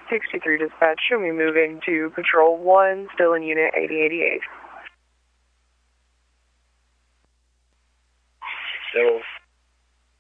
63 dispatch, show me moving to Patrol 1, still in Unit 8088. So